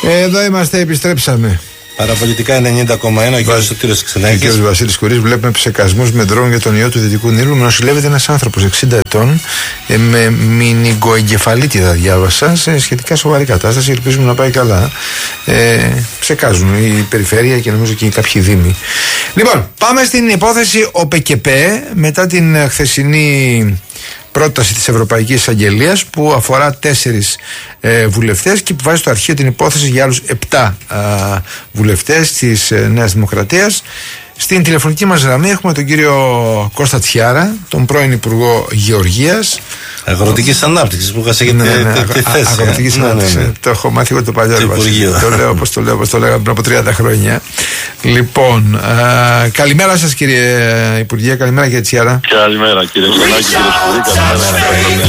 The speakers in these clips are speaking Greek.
Εδώ είμαστε, επιστρέψαμε. Παραπολιτικά 90,1, ο κ. Σωτήρος Ξενάκης. Ο κ. Βασίλης Κουρής. Βλέπουμε ψεκασμούς με ντρόουν για τον ιό του Δυτικού Νείλου. Νοσηλεύεται ένας άνθρωπος 60 ετών με μηνυγκοεγκεφαλίτιδα, διάβασα, σε σχετικά σοβαρή κατάσταση. Ελπίζουμε να πάει καλά. Ψεκάζουν η περιφέρεια και νομίζω και κάποιοι δήμοι. Λοιπόν, πάμε στην υπόθεση ΟΠΕΚΕΠΕ μετά την χθεσινή πρόταση της Ευρωπαϊκής Εισαγγελίας που αφορά 4 βουλευτές και που βάζει στο αρχείο την υπόθεση για άλλους 7 βουλευτές της Νέας Δημοκρατίας. Στην τηλεφωνική μας γραμμή έχουμε τον κύριο Κώστα Τσιάρα, τον πρώην Υπουργό Γεωργίας. Αγροτικής ανάπτυξης που είχα και τη θέση. Αγροτικής ανάπτυξης. Το έχω μάθει εγώ το παλιό. Το λέω όπως το λέγαμε πριν από 30 χρόνια. Λοιπόν, καλημέρα σας κύριε Υπουργέ, καλημέρα κύριε Τσιάρα. Καλημέρα κύριε Ξενάκη, κύριε Σκουρή, καλημέρα.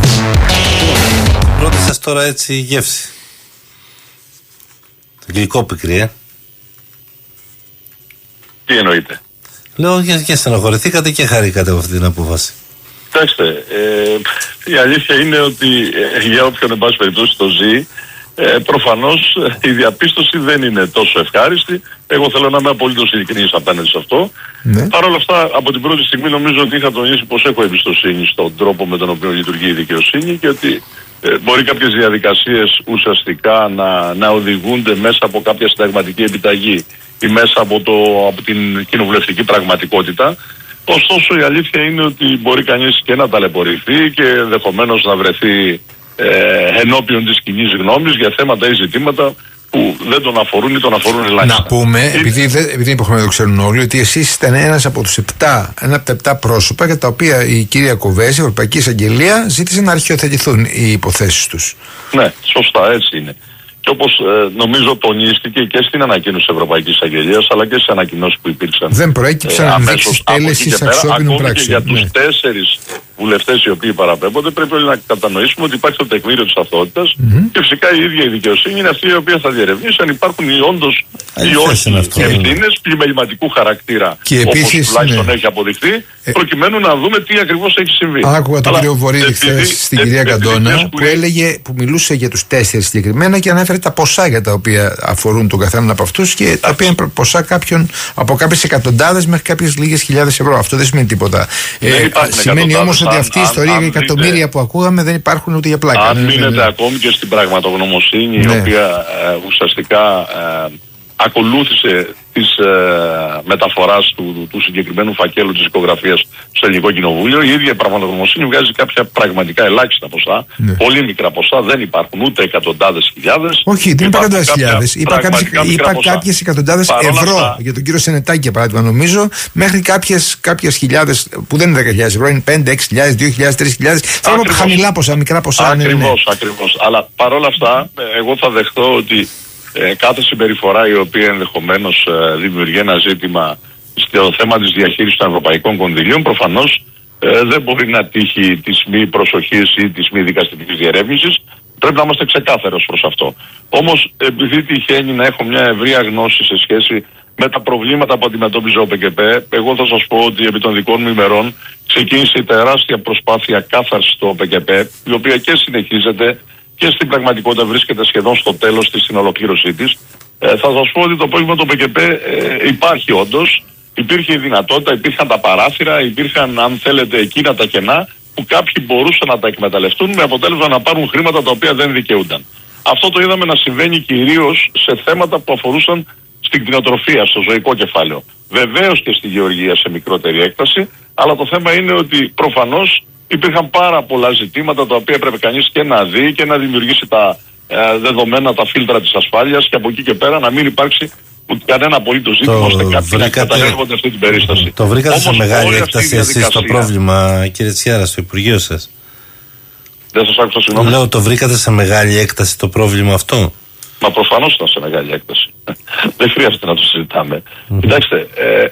Πρώτη σας τώρα έτσι γεύση. Γλυκό πικρή, Τι εννοείτε? Λέω και στενοχωρηθήκατε και χαρήκατε από αυτή την απόφαση. Κοιτάξτε, η αλήθεια είναι ότι για όποιον εν πάση περιπτώσει το ζει, προφανώς η διαπίστωση δεν είναι τόσο ευχάριστη. Εγώ θέλω να είμαι απολύτως ειλικρινής απέναντι σε αυτό. Ναι. Παρ' όλα αυτά, από την πρώτη στιγμή νομίζω ότι είχα τονίσει πως έχω εμπιστοσύνη στον τρόπο με τον οποίο λειτουργεί η δικαιοσύνη και ότι μπορεί κάποιες διαδικασίες ουσιαστικά να οδηγούνται μέσα από κάποια συνταγματική επιταγή ή μέσα από την κοινοβουλευτική πραγματικότητα. Ωστόσο η αλήθεια είναι ότι μπορεί κανείς και να ταλαιπωρηθεί και ενδεχομένως να βρεθεί ενώπιον της κοινής γνώμης για θέματα ή ζητήματα που δεν τον αφορούν ή τον αφορούν ελάχιστα. Να πούμε, επειδή είναι υποχρεωμένο να το ξέρουν όλοι, ότι εσείς ήταν ένα από τα 7 πρόσωπα για τα οποία η κυρία Κοβέση, η Ευρωπαϊκή Εισαγγελία, ζήτησε να αρχιοθετηθούν οι υποθέσεις τους. Ναι, σωστά, έτσι είναι. Και όπως νομίζω τονίστηκε και στην ανακοίνωση της Ευρωπαϊκής Εισαγγελίας αλλά και στις ανακοινώσεις που υπήρξαν. Δεν προέκυψαν ενδείξεις τέλεσης αξιόπινου πράξεων. Για τους 4 βουλευτές οι οποίοι παραπέμπονται, πρέπει όλοι να κατανοήσουμε ότι υπάρχει το τεκμήριο της αθωότητας και φυσικά η ίδια η δικαιοσύνη είναι αυτή η οποία θα διερευνήσει αν υπάρχουν όντως ή όχι ευθύνες πλημεληματικού χαρακτήρα. Και επίσης, όπως τουλάχιστον έχει αποδειχθεί, προκειμένου να δούμε τι ακριβώς έχει συμβεί. Άκουγα τον κύριο Βορύδη χθες στην κυρία Καντώνα που μιλούσε για τους 4 συγκεκριμένα και ανέφερε τα ποσά για τα οποία αφορούν τον καθέναν από αυτούς και τα οποία είναι ποσά από κάποιες εκατοντάδες μέχρι κάποιες λίγες χιλιάδες ευρώ. Αυτό δεν σημαίνει τίποτα. Σημαίνει όμως ότι αυτή η ιστορία για εκατομμύρια που ακούγαμε δεν υπάρχουν ούτε για πλάκα. Αν μείνετε ακόμη και στην πραγματογνωμοσύνη η οποία ουσιαστικά ακολούθησε της μεταφοράς του συγκεκριμένου φακέλου της εικογραφίας στο Ελληνικό Κοινοβούλιο, η ίδια η πραγματογνωμοσύνη βγάζει κάποια πραγματικά ελάχιστα ποσά, πολύ μικρά ποσά, δεν υπάρχουν ούτε εκατοντάδες χιλιάδες. Όχι, δεν είπα εκατοντάδες χιλιάδες, είπα κάποιες εκατοντάδες ευρώ για τον κύριο Σενετάκη για παράδειγμα νομίζω, μέχρι κάποιες χιλιάδες που δεν είναι 10.000 ευρώ, είναι 5, 6.000, 2.000, 3.000, θέλω χαμηλά ποσά, μικρά ποσά. Ακριβώς. Αλλά παρόλα αυτά εγώ θα δεχτώ ότι κάθε συμπεριφορά η οποία ενδεχομένως δημιουργεί ένα ζήτημα στο θέμα της διαχείρισης των ευρωπαϊκών κονδυλίων προφανώς δεν μπορεί να τύχει της μη προσοχής ή της μη δικαστικής διερεύνησης. Πρέπει να είμαστε ξεκάθαρος προς αυτό. Όμως επειδή τυχαίνει να έχω μια ευρεία γνώση σε σχέση με τα προβλήματα που αντιμετώπιζε ο ΟΠΕΚΕΠΕ, εγώ θα σας πω ότι επί των δικών μου ημερών ξεκίνησε η τεράστια προσπάθεια κάθαρσης του ΟΠΕΚΕΠΕ, η οποία και συνεχίζεται και στην πραγματικότητα βρίσκεται σχεδόν στο τέλος της, στην ολοκλήρωσή της. Θα σας πω ότι το πρόβλημα του ΠΚΠ υπάρχει όντως, υπήρχε η δυνατότητα, υπήρχαν τα παράθυρα, υπήρχαν αν θέλετε εκείνα τα κενά που κάποιοι μπορούσαν να τα εκμεταλλευτούν με αποτέλεσμα να πάρουν χρήματα τα οποία δεν δικαιούνταν. Αυτό το είδαμε να συμβαίνει κυρίως σε θέματα που αφορούσαν στην κτηνοτροφία, στο ζωικό κεφάλαιο. Βεβαίως και στη γεωργία σε μικρότερη έκταση, αλλά το θέμα είναι ότι προφανώς υπήρχαν πάρα πολλά ζητήματα τα οποία πρέπει κανείς και να δει και να δημιουργήσει τα δεδομένα, τα φίλτρα της ασφάλειας και από εκεί και πέρα να μην υπάρξει κανένα απολύτως ζήτημα ώστε κάποιοι να καταλαβαίνουν αυτή την περίσταση. Το βρήκατε σε μεγάλη έκταση εσείς το πρόβλημα, κύριε Τσιάρα, στο Υπουργείο σας? Δεν σας άκουσα, συγγνώμη. Λέω, το βρήκατε σε μεγάλη έκταση το πρόβλημα αυτό? Μα προφανώς ήταν σε μεγάλη έκταση. Δεν χρειάζεται να το συζητάμε. Κοιτάξτε,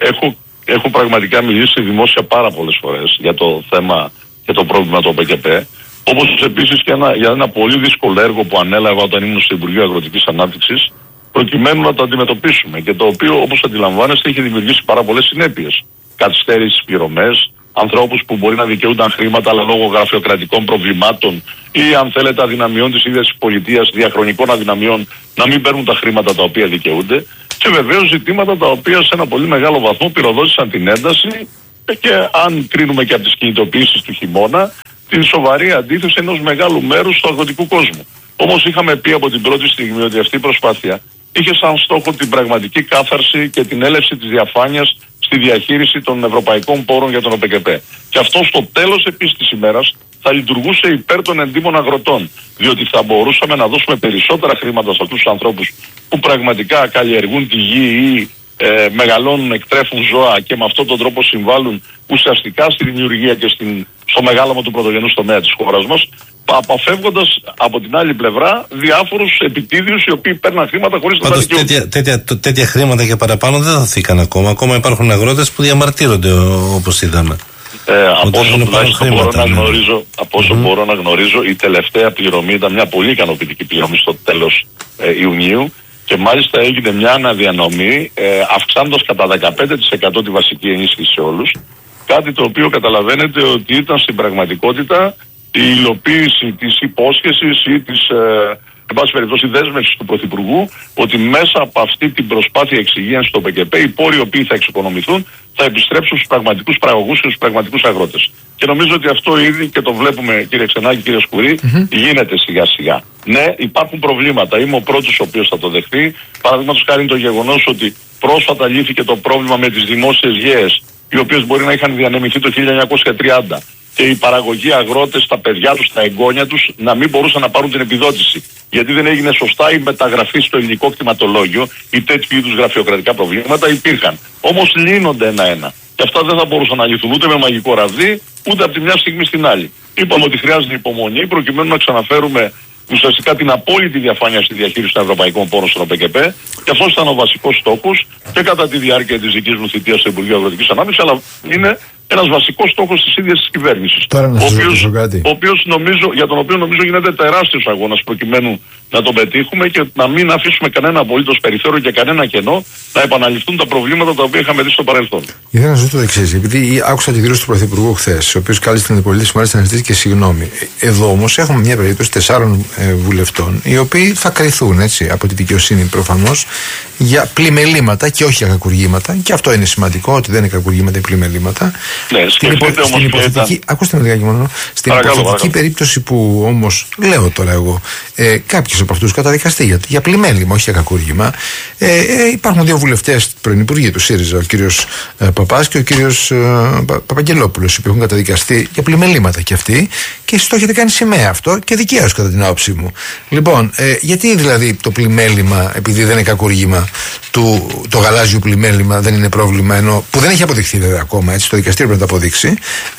έχω πραγματικά μιλήσει δημόσια πάρα πολλές φορές για το θέμα και το πρόβλημα του ΟΠΕΚΕΠ, όπως επίσης και για ένα πολύ δύσκολο έργο που ανέλαβα όταν ήμουν στο Υπουργείο Αγροτικής Ανάπτυξης, προκειμένου να το αντιμετωπίσουμε και το οποίο, όπως αντιλαμβάνεστε, είχε δημιουργήσει πάρα πολλές συνέπειες. Καθυστέρηση στις πληρωμές, ανθρώπους που μπορεί να δικαιούνταν χρήματα αλλά λόγω γραφειοκρατικών προβλημάτων ή αν θέλετε αδυναμιών της ίδιας της πολιτείας, διαχρονικών αδυναμιών, να μην παίρνουν τα χρήματα τα οποία δικαιούνται. Και βεβαίως ζητήματα τα οποία σε ένα πολύ μεγάλο βαθμό πυροδότησαν την ένταση και αν κρίνουμε και από τις κινητοποιήσεις του χειμώνα, την σοβαρή αντίθεση ενός μεγάλου μέρους του αγροτικού κόσμου. Όμως είχαμε πει από την πρώτη στιγμή ότι αυτή η προσπάθεια είχε σαν στόχο την πραγματική κάθαρση και την έλευση της διαφάνειας στη διαχείριση των ευρωπαϊκών πόρων για τον ΟΠΕΚΕΠ. Και αυτό στο τέλος επίσης της ημέρας θα λειτουργούσε υπέρ των εντύμων αγροτών. Διότι θα μπορούσαμε να δώσουμε περισσότερα χρήματα σε αυτούς τους ανθρώπους που πραγματικά καλλιεργούν τη γη ή μεγαλώνουν, εκτρέφουν ζώα και με αυτόν τον τρόπο συμβάλλουν ουσιαστικά στη δημιουργία και στο μεγάλωμα του πρωτογενούς τομέα της χώρας μας, αποφεύγοντας από την άλλη πλευρά διάφορους επιτίδιους οι οποίοι παίρνουν χρήματα χωρίς να τα δικαιούνται. Τέτοια χρήματα και παραπάνω δεν δοθήκαν ακόμα. Ακόμα υπάρχουν αγρότες που διαμαρτύρονται όπως είδαμε. Από όσο μπορώ να γνωρίζω, η τελευταία πληρωμή ήταν μια πολύ ικανοποιητική πληρωμή στο τέλος Ιουνίου και μάλιστα έγινε μια αναδιανομή αυξάνοντας κατά 15% τη βασική ενίσχυση σε όλους. Κάτι το οποίο καταλαβαίνετε ότι ήταν στην πραγματικότητα η υλοποίηση της υπόσχεσης ή της εν πάση περιπτώσει δέσμευσης του Πρωθυπουργού ότι μέσα από αυτή την προσπάθεια εξυγίανσης του ΟΠΕΚΕΠ οι πόροι οι οποίοι θα εξοικονομηθούν θα επιστρέψουν στους πραγματικούς παραγωγούς και στους πραγματικούς αγρότες. Και νομίζω ότι αυτό ήδη και το βλέπουμε, κύριε Ξενάκη, κύριε Σκουρή, γίνεται σιγά σιγά. Ναι, υπάρχουν προβλήματα. Είμαι ο πρώτος ο οποίος θα το δεχτεί. Παραδείγματος χάρη το γεγονός ότι πρόσφατα λύθηκε το πρόβλημα με τις δημόσιες γέες, οι οποίες μπορεί να είχαν διανεμηθεί το 1930. Και οι παραγωγοί αγρότες, τα παιδιά τους, τα εγγόνια τους να μην μπορούσαν να πάρουν την επιδότηση. Γιατί δεν έγινε σωστά η μεταγραφή στο ελληνικό κτηματολόγιο ή τέτοιου είδους γραφειοκρατικά προβλήματα υπήρχαν. Όμως λύνονται ένα-ένα. Και αυτά δεν θα μπορούσαν να λυθούν ούτε με μαγικό ραβδί, ούτε από τη μια στιγμή στην άλλη. Είπαμε ότι χρειάζεται υπομονή προκειμένου να ξαναφέρουμε ουσιαστικά την απόλυτη διαφάνεια στη διαχείριση των ευρωπαϊκών πόρων στον ΟΠΕΚΕΠ. Και αυτό ήταν ο βασικός στόχος και κατά τη διάρκεια της δικής μου θητείας στο Υπουργείο Αγροτικής Ανάπτυξης, αλλά είναι ένας βασικός στόχος της ίδιας της κυβέρνησης. Για τον οποίο νομίζω γίνεται τεράστιος αγώνας προκειμένου να τον πετύχουμε και να μην αφήσουμε κανένα απολύτως περιθώριο και κανένα κενό να επαναληφθούν τα προβλήματα τα οποία είχαμε δει στο παρελθόν. Ήθελα να σα ρωτήσω το εξής, επειδή άκουσα τη δήλωση του Πρωθυπουργού χθες, ο οποίος κάλεσε την αντιπολίτευση μάλιστα να ζητήσει και συγγνώμη. Εδώ όμως έχουμε μια περίπτωση 4 βουλευτών, οι οποίοι θα κριθούν έτσι, από τη δικαιοσύνη προφανώς για πλημελήματα και όχι για κακουργήματα. Και αυτό είναι σημαντικό, ότι δεν είναι κακουργήματα ή πλημελήματα. Ναι, ακούστε με λιγάκι μόνο. Στην υποθετική περίπτωση που όμως, λέω τώρα εγώ, κάποιος από αυτούς καταδικαστεί για πλημέλημα, όχι για κακούργημα. Υπάρχουν 2 βουλευτές πρωινυπουργοί του ΣΥΡΙΖΑ, ο κύριος Παπάς και ο κύριος Παπαγγελόπουλος, που έχουν καταδικαστεί για πλημελήματα κι αυτοί, και εσείς το έχετε κάνει σημαία αυτό και δικαίως κατά την άποψή μου. Λοιπόν, γιατί δηλαδή το πλημέλημα, επειδή δεν είναι κακούργημα, το γαλάζιο πλημέλημα δεν είναι πρόβλημα, ενώ που δεν έχει αποδειχθεί βέβαια ακόμα, έτσι, το δικαστήριο πρέπει να το αποδείξει,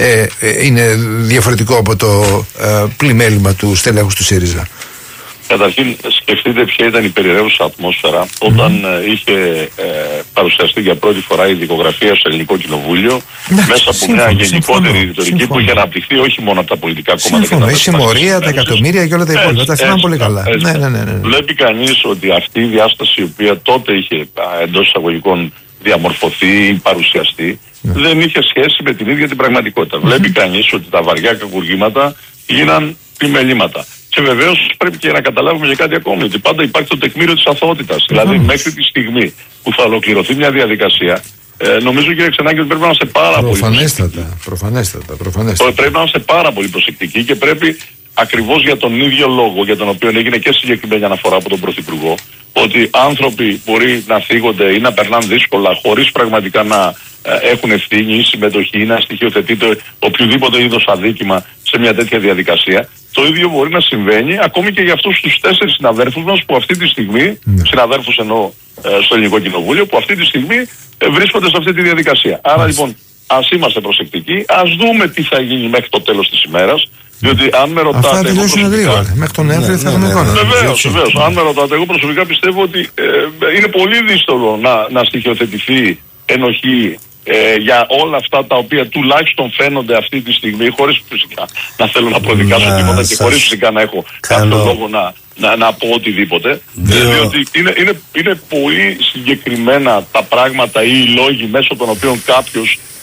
είναι διαφορετικό από το πλημέλημα του στελέχους του ΣΥΡΙΖΑ? Καταρχήν, σκεφτείτε ποια ήταν η περιραίουσα ατμόσφαιρα όταν είχε παρουσιαστεί για πρώτη φορά η δικογραφία στο Ελληνικό Κοινοβούλιο, μέσα από μια γενικότερη ρητορική που είχε αναπτυχθεί όχι μόνο από τα πολιτικά κόμματα. Η συμμορία, τα εκατομμύρια και όλα τα υπόλοιπα. Τα θυμάμαι πολύ καλά. Βλέπει κανείς ότι αυτή η διάσταση, η οποία τότε είχε εντός εισαγωγικών διαμορφωθεί ή παρουσιαστεί, δεν είχε σχέση με την ίδια την πραγματικότητα. Βλέπει κανείς ότι τα βαριά κακουργήματα γίναν πλημελήματα. Και βεβαίως πρέπει και να καταλάβουμε για κάτι ακόμη, ότι πάντα υπάρχει το τεκμήριο της αθωότητας. Δηλαδή, μέχρι τη στιγμή που θα ολοκληρωθεί μια διαδικασία, νομίζω, κύριε Ξενάκη, ότι πρέπει να είμαστε πάρα πολύ προσεκτικοί. Πρέπει να είμαστε πάρα πολύ προσεκτικοί και πρέπει ακριβώς για τον ίδιο λόγο για τον οποίο έγινε και συγκεκριμένη αναφορά από τον Πρωθυπουργό, ότι άνθρωποι μπορεί να θίγονται ή να περνάνε δύσκολα χωρίς πραγματικά να έχουν ευθύνη ή συμμετοχή ή να στοιχειοθετείται οποιοδήποτε είδος αδίκημα σε μια τέτοια διαδικασία. Το ίδιο μπορεί να συμβαίνει ακόμη και για αυτούς τους 4 συναδέρφους μας που αυτή τη στιγμή, συναδέρφους εννοώ στο Ελληνικό Κοινοβούλιο, που αυτή τη στιγμή βρίσκονται σε αυτή τη διαδικασία. Άρα λοιπόν ας είμαστε προσεκτικοί, ας δούμε τι θα γίνει μέχρι το τέλος της ημέρας. Διότι αν με ρωτάτε. Αυτά τελειώσουν γρήγορα. Μέχρι τον Νοέμβρη θα έχουμε εικόνα. Βεβαίως. Αν με ρωτάτε, εγώ προσωπικά πιστεύω ότι είναι πολύ δύσκολο να στοιχειοθετηθεί ενοχή για όλα αυτά τα οποία τουλάχιστον φαίνονται αυτή τη στιγμή, χωρίς φυσικά να θέλω να προδικάσω τίποτα και χωρίς φυσικά να έχω κάποιο λόγο να πω οτιδήποτε. Διότι είναι πολύ συγκεκριμένα τα πράγματα ή οι λόγοι μέσω των οποίων κάποιος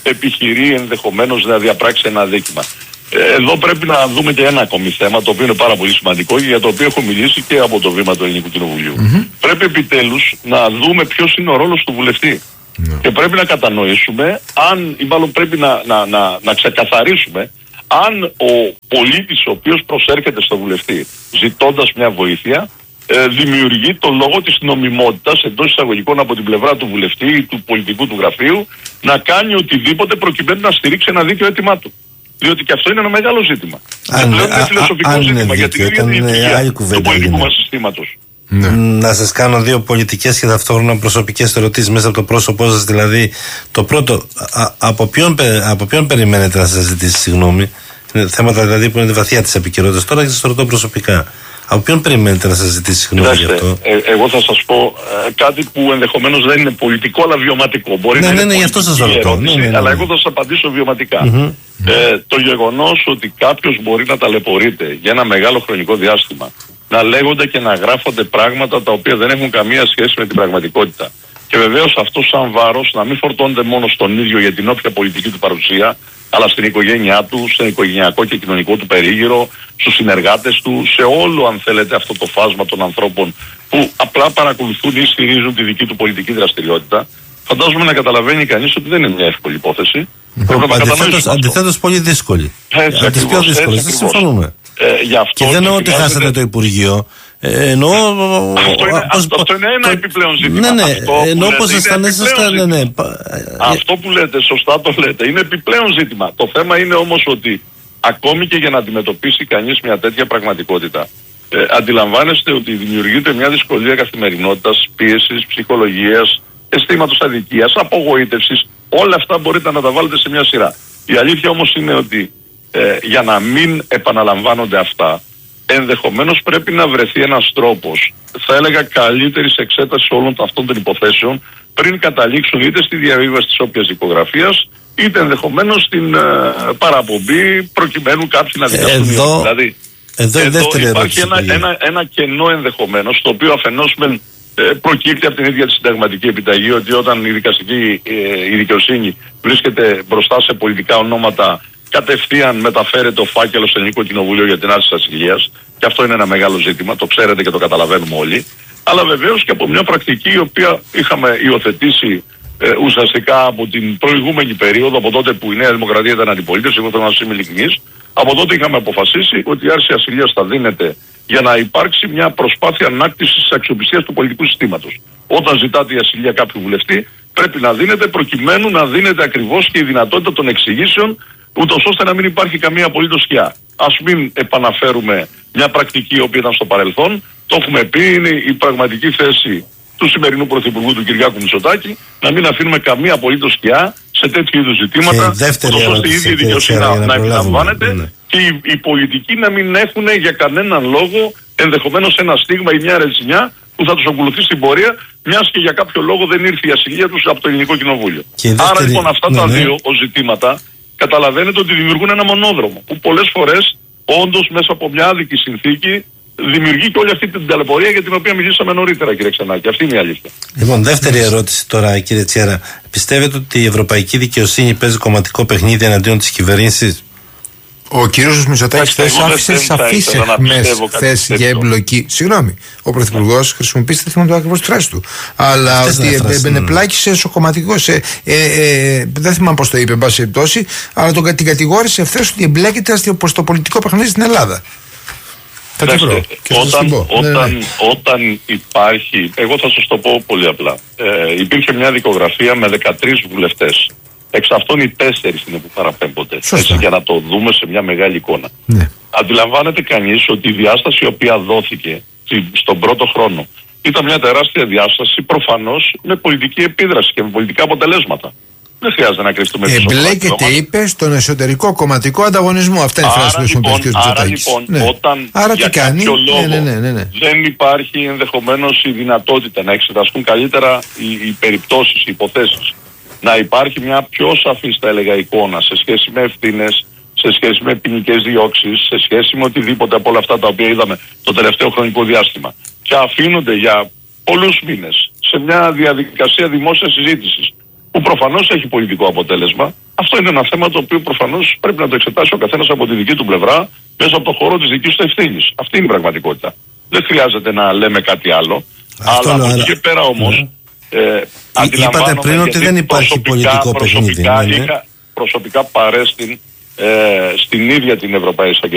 επιχειρεί ενδεχομένως να διαπράξει ένα αδίκημα. Εδώ πρέπει να δούμε και ένα ακόμη θέμα, το οποίο είναι πάρα πολύ σημαντικό και για το οποίο έχω μιλήσει και από το βήμα του Ελληνικού Κοινοβουλίου. Πρέπει επιτέλους να δούμε ποιος είναι ο ρόλος του βουλευτή. Και πρέπει να κατανοήσουμε, ή μάλλον πρέπει να ξεκαθαρίσουμε, αν ο πολίτης ο οποίος προσέρχεται στο βουλευτή ζητώντας μια βοήθεια, δημιουργεί το λόγο της νομιμότητας εντός εισαγωγικών από την πλευρά του βουλευτή ή του πολιτικού του γραφείου να κάνει οτιδήποτε προκειμένου να στηρίξει ένα δίκαιο αίτημά του. Διότι και αυτό είναι ένα μεγάλο ζήτημα. Αν είναι φιλοσοφικό ζήτημα για την ίδια λειτουργία του πολιτικού μας συστήματος. Ναι. Να σας κάνω δύο πολιτικές και ταυτόχρονα προσωπικές ερωτήσεις μέσα από το πρόσωπό σας. Δηλαδή, το πρώτο, από ποιον περιμένετε να σας ζητήσει συγγνώμη? Είναι θέματα δηλαδή που είναι βαθιά της επικαιρότητας. Τώρα και σας ρωτώ προσωπικά. Από ποιον περιμένετε να σας ζητήσει συγγνώμη γι' αυτό? Εγώ θα σας πω κάτι που ενδεχομένως δεν είναι πολιτικό αλλά βιωματικό. Μπορεί να είναι γι' αυτό σας ρωτώ. Αλλά εγώ θα σας απαντήσω βιωματικά. Το γεγονός ότι κάποιος μπορεί να ταλαιπωρείται για ένα μεγάλο χρονικό διάστημα, να λέγονται και να γράφονται πράγματα τα οποία δεν έχουν καμία σχέση με την πραγματικότητα. Και βεβαίως αυτό σαν βάρος να μην φορτώνεται μόνο στον ίδιο για την όποια πολιτική του παρουσία, αλλά στην οικογένειά του, στον οικογενειακό και κοινωνικό του περίγυρο, στους συνεργάτες του, σε όλο αν θέλετε αυτό το φάσμα των ανθρώπων που απλά παρακολουθούν ή στηρίζουν τη δική του πολιτική δραστηριότητα. Φαντάζομαι να καταλαβαίνει κανείς ότι δεν είναι μια εύκολη υπόθεση. Αντιθέτως πολύ δύσκολη. Από τις πιο δύσκολες. Δεν συμφωνούμε. Και δεν εννοώ ότι χάσατε το Υπουργείο. Αυτό είναι ένα επιπλέον ζήτημα. Αυτό που λέτε, σωστά το λέτε, είναι επιπλέον ζήτημα. Το θέμα είναι όμως ότι ακόμη και για να αντιμετωπίσει κανείς μια τέτοια πραγματικότητα, αντιλαμβάνεστε ότι δημιουργείται μια δυσκολία καθημερινότητας, πίεσης, ψυχολογίας, αισθήματος αδικίας, απογοήτευσης. Όλα αυτά μπορείτε να τα βάλετε σε μια σειρά. Η αλήθεια όμως είναι ότι για να μην επαναλαμβάνονται αυτά, ενδεχομένως πρέπει να βρεθεί ένας τρόπος, θα έλεγα καλύτερης εξέτασης όλων αυτών των υποθέσεων πριν καταλήξουν είτε στη διαβίβαση της όποιας δικογραφίας είτε ενδεχομένως στην παραπομπή προκειμένου κάποιοι να δικαστούν. Δηλαδή, εδώ υπάρχει ένα κενό ενδεχομένως, το οποίο αφενός προκύπτει από την ίδια τη συνταγματική επιταγή, ότι όταν η δικαιοσύνη βρίσκεται μπροστά σε πολιτικά ονόματα, κατευθείαν μεταφέρεται ο φάκελος στο Ελληνικό Κοινοβούλιο για την άρση της ασυλίας, και αυτό είναι ένα μεγάλο ζήτημα, το ξέρετε και το καταλαβαίνουμε όλοι. Αλλά βεβαίως και από μια πρακτική η οποία είχαμε υιοθετήσει ουσιαστικά από την προηγούμενη περίοδο, από τότε που η Νέα Δημοκρατία ήταν αντιπολίτευση, εγώ θέλω να είμαι ειλικρινής, από τότε είχαμε αποφασίσει ότι η άρση ασυλίας θα δίνεται για να υπάρξει μια προσπάθεια ανάκτησης της αξιοπιστίας του πολιτικού συστήματος. Όταν ζητάτε η ασυλία κάποιου βουλευτή, πρέπει να δίνεται προκειμένου να δίνεται ακριβώς και η δυνατότητα των εξηγήσεων, ούτως ώστε να μην υπάρχει καμία απολύτως σκιά. Ας μην επαναφέρουμε μια πρακτική η οποία ήταν στο παρελθόν. Το έχουμε πει, είναι η πραγματική θέση του σημερινού Πρωθυπουργού του Κυριάκου Μητσοτάκη, να μην αφήνουμε καμία απολύτως σκιά σε τέτοιου είδους ζητήματα, ούτως ώστε η ίδια δικαιοσύνη να επιλαμβάνεται και οι πολιτικοί να μην έχουν για κανέναν λόγο ενδεχομένως ένα στίγμα ή μια ρετσινιά που θα τους ακολουθεί στην πορεία, μιας και για κάποιο λόγο δεν ήρθε η ασυλία τους από το Ελληνικό Κοινοβούλιο. Άρα λοιπόν αυτά τα δύο ως ζητήματα καταλαβαίνετε ότι δημιουργούν ένα μονόδρομο που πολλές φορές όντως μέσα από μια άδικη συνθήκη δημιουργεί και όλη αυτή την ταλαιπωρία για την οποία μιλήσαμε νωρίτερα, κύριε Ξενάκη. Αυτή είναι η αλήθεια. Λοιπόν, δεύτερη ερώτηση τώρα, κύριε Τσιέρα. Πιστεύετε ότι η ευρωπαϊκή δικαιοσύνη παίζει κομματικό παιχνίδι εναντίον της κυβέρνησης? Ο κύριος Μητσοτάκης άφησε σαφείς αιχμές χθες για εμπλοκή. Συγγνώμη, ο Πρωθυπουργός χρησιμοποίησε τα θέματα ακριβώς τη φράση του. Αλλά ότι εμπενεπλάκησε στο κομματικό. Δεν θυμάμαι πώς το είπε, εν πάση περιπτώσει, αλλά την κατηγόρησε ευθέως ότι εμπλέκεται στο πολιτικό παιχνίδι στην Ελλάδα. Όταν υπάρχει, εγώ θα σας το πω πολύ απλά, υπήρχε μια δικογραφία με 13 βουλευτές. Εξ αυτών οι 4 είναι που παραπέμπονται. Έτσι, για να το δούμε σε μια μεγάλη εικόνα. Ναι. Αντιλαμβάνεται κανείς ότι η διάσταση η οποία δόθηκε στον πρώτο χρόνο ήταν μια τεράστια διάσταση, προφανώς με πολιτική επίδραση και με πολιτικά αποτελέσματα. Δεν χρειάζεται να κρυφτούμε πίσω. Εμπλέκεται, είπε, στον εσωτερικό κομματικό ανταγωνισμό. Αυτά είναι οι φράσεις που χρησιμοποιήσει ο Μητσοτάκης. Όταν για κάποιο λόγο δεν υπάρχει ενδεχομένως η δυνατότητα να εξεταστούν καλύτερα οι περιπτώσεις, οι υποθέσεις, να υπάρχει μια πιο σαφής, θα έλεγα, εικόνα σε σχέση με ευθύνες, σε σχέση με ποινικές διώξεις, σε σχέση με οτιδήποτε από όλα αυτά τα οποία είδαμε το τελευταίο χρονικό διάστημα, και αφήνονται για πολλούς μήνες σε μια διαδικασία δημόσιας συζήτησης που προφανώς έχει πολιτικό αποτέλεσμα. Αυτό είναι ένα θέμα το οποίο προφανώς πρέπει να το εξετάσει ο καθένας από τη δική του πλευρά, μέσα από το χώρο της δικής του ευθύνης. Αυτή είναι η πραγματικότητα. Δεν χρειάζεται να λέμε κάτι άλλο. Αλλά από εκεί και πέρα όμως. Είπατε πριν ότι δεν υπάρχει πολιτικό παιχνίδι. Προσωπικά παρέστην στην ίδια την Ευρωπαϊκή